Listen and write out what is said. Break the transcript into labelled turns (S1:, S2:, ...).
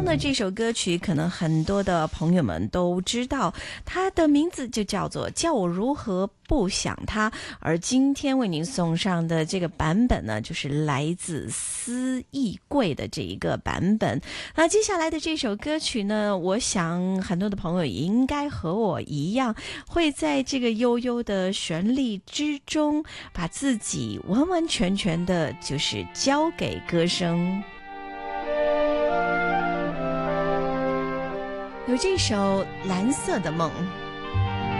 S1: 的这首歌曲可能很多的朋友们都知道，它的名字就叫做《叫我如何不想他》，而今天为您送上的这个版本呢，就是来自司艺贵的这一个版本。那接下来的这首歌曲呢，我想很多的朋友应该和我一样，会在这个悠悠的旋律之中，把自己完完全全的就是交给歌声。有这首《蓝色的梦》。